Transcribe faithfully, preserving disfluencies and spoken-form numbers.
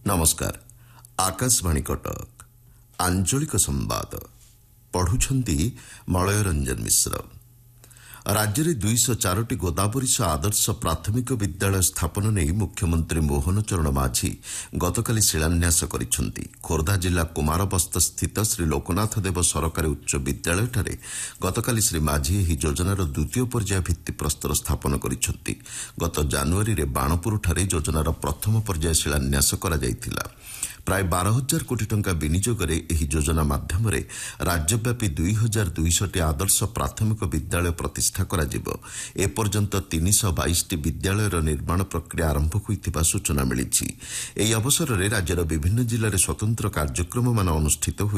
नमस्कार आकाशवाणी कटक आंचलिक संवाद पढ़ुछंती मलय रंजन मिश्र। राज्य में दुईश चारोटी गोदावरीश आदर्श प्राथमिक विद्यालय स्थापन नहीं मुख्यमंत्री मोहन चरण माझी गतकाली शिलान्यास करिसेंती। खोर्धा जिला कुमारबस्त स्थित श्री लोकनाथ देव सरकारी उच्च विद्यालय गतकाली श्री माझी ଏହି ଯୋଜନାର ଦ୍ୱିତୀୟ ପର୍ଯ୍ୟାୟ ଭିତ୍ତିପ୍ରସ୍ତର ସ୍ଥାପନ କରିଛନ୍ତି। ଗତ ଜାନୁଆରୀରେ ବାଣପୁରଠାରେ ଯୋଜନାର ପ୍ରଥମ ପର୍ଯ୍ୟାୟ ଶିଳାନ୍ୟାସ କରାଯାଇଥିଲା। ପ୍ରାୟ ବାର ହଜାର କୋଟି ଟଙ୍କା ବିନିଯୋଗରେ ଏହି ଯୋଜନା ମାଧ୍ୟମରେ ରାଜ୍ୟବ୍ୟାପୀ ଦୁଇ ହଜାର ଦୁଇଶହଟି ଆଦର୍ଶ ପ୍ରାଥମିକ ବିଦ୍ୟାଳୟ ପ୍ରତିଷ୍ଠା କରାଯିବ। ଏପର୍ଯ୍ୟନ୍ତ ତିନିଶହ ବାଇଶଟି ବିଦ୍ୟାଳୟର ନିର୍ମାଣ ପ୍ରକ୍ରିୟା ଆରମ୍ଭ ହୋଇଥିବା ସୂଚନା ମିଳିଛି। ଏହି ଅବସରରେ ରାଜ୍ୟର ବିଭିନ୍ନ ଜିଲ୍ଲାରେ ସ୍ୱତନ୍ତ୍ର କାର୍ଯ୍ୟକ୍ରମମାନ ଅନୁଷ୍ଠିତ